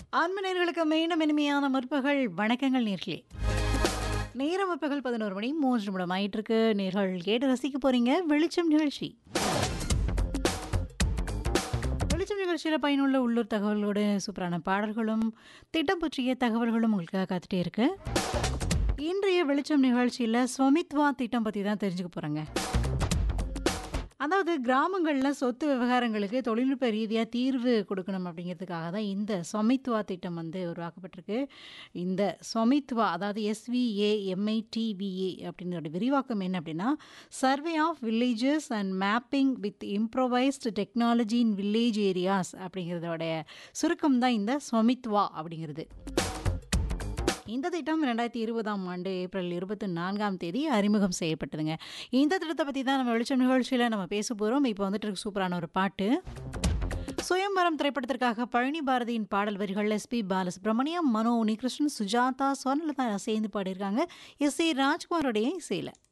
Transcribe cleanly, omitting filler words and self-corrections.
ஆன்ம நேயர்களுக்கு மீண்டும் இனிமையான முற்பகல் வணக்கங்கள் நேர்களே. நேரம் முற்பகல் 11 மணி 3 நிமிடம் ஆயிட்டிருக்கு. நேர்கள் கேட்டு ரசிக்க போறீங்க வெளிச்சம் நிகழ்ச்சி. வெளிச்சம் நிகழ்ச்சியில் பயனுள்ள உள்ளூர் தகவல்களோடு சூப்பரான பாடல்களும் திட்டம் பற்றிய தகவல்களும் உங்களுக்காக காத்துட்டே இருக்கு. இன்றைய வெளிச்சம் நிகழ்ச்சியில் ஸ்வமித்வா திட்டம் பற்றி தான் தெரிஞ்சுக்க போகிறேங்க. அதாவது கிராமங்களில் சொத்து விவகாரங்களுக்கு தொழில்நுட்ப ரீதியாக தீர்வு கொடுக்கணும் அப்படிங்கிறதுக்காக தான் இந்த ஸ்வமித்வா திட்டம் வந்து உருவாக்கப்பட்டிருக்கு. இந்த ஸ்வமித்வா அதாவது SVAMITVA அப்படின்ற விரிவாக்கம் என்ன அப்படின்னா, survey of villages and mapping with improvised technology in village areas அப்படிங்கிறதோடைய சுருக்கம் தான் இந்த ஸ்வமித்வா அப்படிங்கிறது. இந்த திட்டம் 2020ஆம் ஆண்டு ஏப்ரல் 24ஆம் தேதி அறிமுகம் செய்யப்பட்டதுங்க. இந்த திட்டத்தை பற்றி தான் நம்ம வெளிச்சம் நிகழ்ச்சியில் நம்ம பேச போகிறோம். இப்போ வந்துட்டு இருக்கு சூப்பரான ஒரு பாட்டு. சுயம்பரம் திரைப்படத்திற்காக பழனி பாரதியின் பாடல் வரிகள் SP பாலசுப்ரமணியம், மனோ உனிகிருஷ்ணன், சுஜாதா, ஸ்வர்ணலதா சேர்ந்து பாடியிருக்காங்க. SA ராஜ்குமாரோடைய இசையில்.